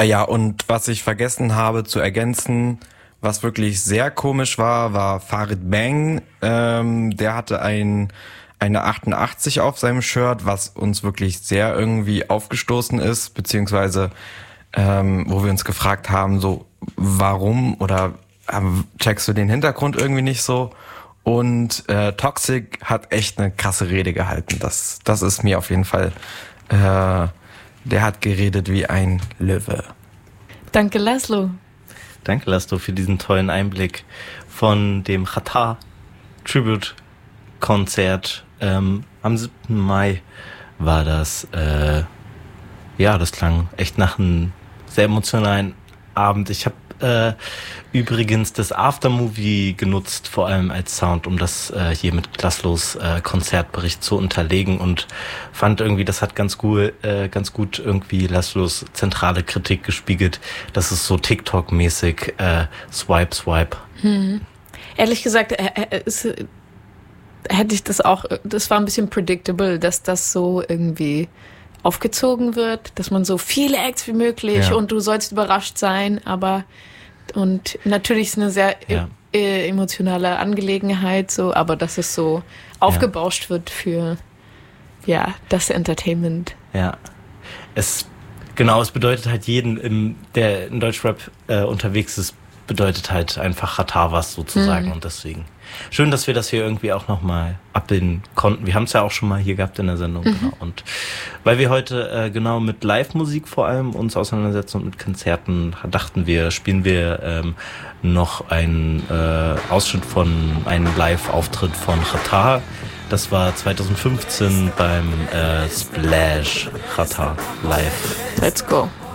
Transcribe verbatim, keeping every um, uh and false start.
Ah ja, und was ich vergessen habe zu ergänzen, was wirklich sehr komisch war, war Farid Bang. Ähm, der hatte ein eine achtundachtzig auf seinem Shirt, was uns wirklich sehr irgendwie aufgestoßen ist, beziehungsweise ähm, wo wir uns gefragt haben, so warum oder ähm, checkst du den Hintergrund irgendwie nicht so? Und äh, Toxic hat echt eine krasse Rede gehalten. Das, das ist mir auf jeden Fall, äh, der hat geredet wie ein Löwe. Danke, Laszlo. Danke, Laszlo, für diesen tollen Einblick von dem Xatar Tribute Konzert. Ähm, am siebten Mai war das, äh, ja, das klang echt nach einem sehr emotionalen Abend. Ich habe äh, übrigens das Aftermovie genutzt, vor allem als Sound, um das äh, hier mit Laszlos äh, Konzertbericht zu unterlegen und fand irgendwie, das hat ganz gut, äh, ganz gut irgendwie Laszlos zentrale Kritik gespiegelt. Das ist so TikTok-mäßig, äh, Swipe, Swipe. Hm. Ehrlich gesagt, äh, äh, ist, hätte ich das auch, das war ein bisschen predictable, dass das so irgendwie aufgezogen wird, dass man so viele Acts wie möglich ja. und du sollst überrascht sein, aber und natürlich ist es eine sehr ja. e- emotionale Angelegenheit, so, aber dass es so aufgebauscht ja. wird für ja das Entertainment. Ja, es genau, es bedeutet halt jeden, im, der in Deutschrap äh, unterwegs ist, bedeutet halt einfach Xatar was sozusagen mhm. und deswegen schön, dass wir das hier irgendwie auch nochmal abbilden konnten. Wir haben es ja auch schon mal hier gehabt in der Sendung. Mhm. Genau. Und weil wir heute äh, genau mit Live-Musik vor allem uns auseinandersetzen und mit Konzerten, dachten wir, spielen wir ähm, noch einen äh, Ausschnitt von einem Live-Auftritt von Xatar. Das war zwanzig fünfzehn beim äh, Splash Xatar Live. Let's go.